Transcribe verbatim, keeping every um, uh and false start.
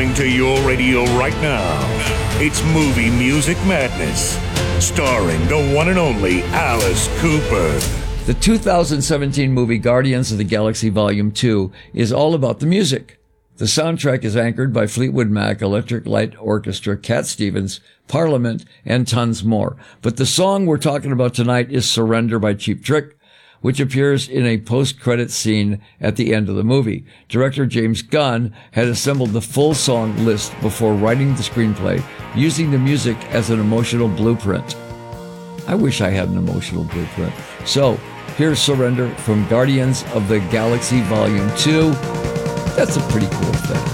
Coming to your radio right now, it's Movie Music Madness, starring the one and only Alice Cooper. The two thousand seventeen movie Guardians of the Galaxy Volume two is all about the music. The soundtrack is anchored by Fleetwood Mac, Electric Light Orchestra, Cat Stevens, Parliament, and tons more. But the song we're talking about tonight is Surrender by Cheap Trick, which appears in a post-credit scene at the end of the movie. Director James Gunn had assembled the full song list before writing the screenplay, using the music as an emotional blueprint. I wish I had an emotional blueprint. So, here's Surrender from Guardians of the Galaxy Volume two. That's a pretty cool thing.